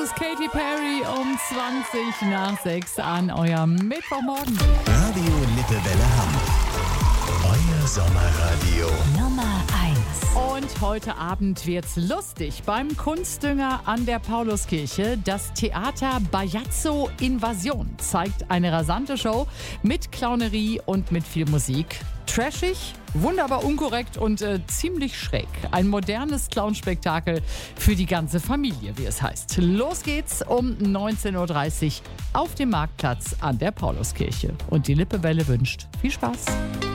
Das ist Katy Perry um 20 nach 6 an eurem Mittwochmorgen. Radio Lippewelle Hamm. Euer Sommerradio. Nummer 1. Und heute Abend wird's lustig. Beim Kunstdünger an der Pauluskirche. Das Theater Bajazzo Invasion zeigt eine rasante Show mit Clownerie und mit viel Musik. Trashig, wunderbar unkorrekt und ziemlich schräg. Ein modernes Clownspektakel für die ganze Familie, wie es heißt. Los geht's um 19.30 Uhr auf dem Marktplatz an der Pauluskirche. Und die Lippewelle wünscht viel Spaß.